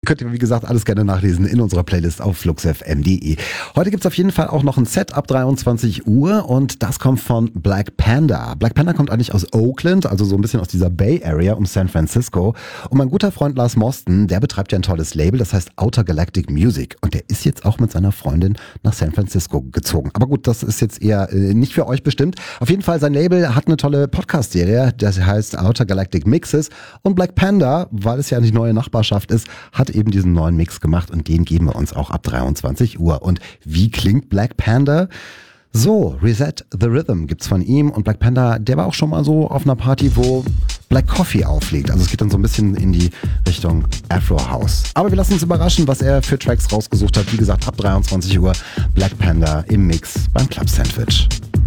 könnt ihr, wie gesagt, alles gerne nachlesen in unserer Playlist auf fluxfm.de. Heute gibt's auf jeden Fall auch noch ein Set ab 23 Uhr und das kommt von Black Panda. Black Panda kommt eigentlich aus Oakland, also so ein bisschen aus dieser Bay Area um San Francisco. Und mein guter Freund Lars Mosten, der betreibt ja ein tolles Label, das heißt Outer Galactic Music. Und der ist jetzt auch mit seiner Freundin nach San Francisco gezogen. Aber gut, das ist jetzt eher nicht für euch bestimmt. Auf jeden Fall, sein Label hat eine tolle Podcast-Serie, das heißt Outer Galactic Mixes. Und Black Panda, weil es ja die neue Nachbarschaft ist, hat eben diesen neuen Mix gemacht und den geben wir uns auch ab 23 Uhr. Und wie klingt Black Panda? So, Reset the Rhythm gibt's von ihm und Black Panda, der war auch schon mal so auf einer Party, wo Black Coffee auflegt. Also es geht dann so ein bisschen in die Richtung Afro House. Aber wir lassen uns überraschen, was er für Tracks rausgesucht hat. Wie gesagt, ab 23 Uhr Black Panda im Mix beim Club Sandwich.